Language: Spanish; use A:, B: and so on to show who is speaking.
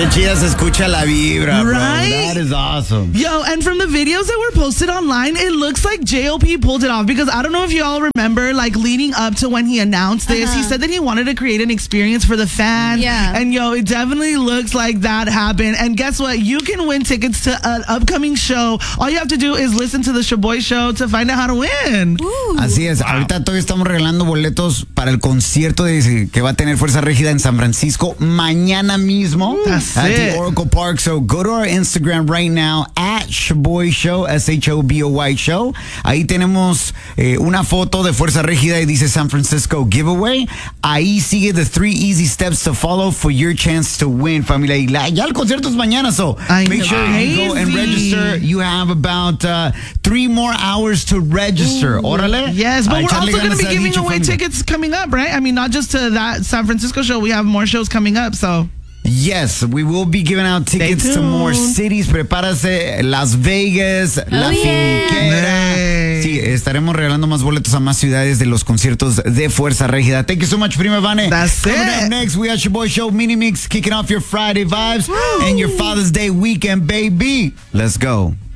A: Qué chida se escucha la vibra, bro.
B: Right?
A: That is awesome.
B: Yo, and from the videos that were posted online, it looks like JOP pulled it off because I don't know if you all remember, like leading up to when he announced this, he said that he wanted to create an experience for the fans.
C: Yeah.
B: And yo, it definitely looks like that happened. And guess what? You can win tickets to an upcoming show. All you have to do is listen to the Shaboy Show to find out how to win.
C: Ooh.
A: Así es, ahorita todavía estamos regalando boletos para el concierto que va a tener Fuerza Régida en San Francisco mañana mismo
B: That's
A: at
B: it.
A: the Oracle Park. So go to our Instagram right now at Shaboy Show, SHOBOY Show. Ahí tenemos una foto de Fuerza Régida y dice San Francisco Giveaway. Ahí sigue the 3 easy steps to follow for your chance to win, familia. Y ya el concierto es mañana, so make sure you go and register. You have about 3 more hours to register. Órale.
B: Yes, but
A: Ay,
B: we're
A: echarle
B: also going to
A: ganas
B: be
A: a
B: giving
A: dicho,
B: away
A: familia.
B: tickets coming up, right? I mean, not just to that San Francisco show. We have more shows coming up, so...
A: Yes, we will be giving out tickets to more cities. Prepárase, Las Vegas, La Finiquera.
B: Hey.
A: Sí, estaremos regalando más boletos a más ciudades de los conciertos de Fuerza Régida. Thank you so much, Prima Vane.
B: That's
A: Coming
B: it.
A: up next, we got your boy show mini mix kicking off your Friday vibes and your Father's Day weekend, baby. Let's go.